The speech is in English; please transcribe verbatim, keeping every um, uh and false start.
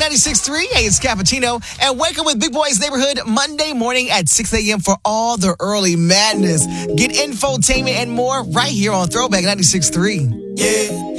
ninety-six point three. Hey, it's Cappuccino. And wake up with Big Boys Neighborhood Monday morning at six a.m. for all the early madness. Get infotainment and more right here on Throwback ninety-six point three. Yeah.